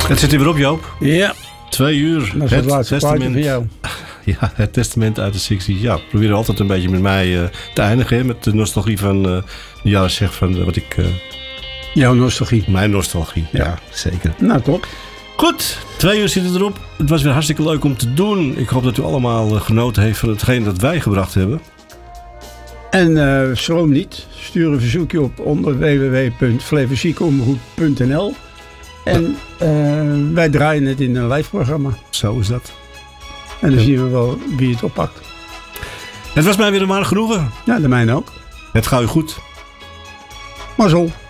Het zit er weer op, Joop. Ja. 2 uur. Dat is het laatste plaatje voor jou. Ja, het testament uit de 60's. Ja, we proberen altijd een beetje met mij te eindigen. Hè, met de nostalgie van de jaren zeg van wat ik... Jouw nostalgie. Mijn nostalgie, ja zeker. Nou, top. Goed, 2 uur zitten erop. Het was weer hartstikke leuk om te doen. Ik hoop dat u allemaal genoten heeft van hetgeen dat wij gebracht hebben. En schroom niet. Stuur een verzoekje op onder www.flevoziekeomroep.nl. En wij draaien het in een live programma. Zo is dat. En dan zien we wel wie het oppakt. Het was mij weer een waar genoegen. Ja, de mijne ook. Het gaat u goed. Mazzel.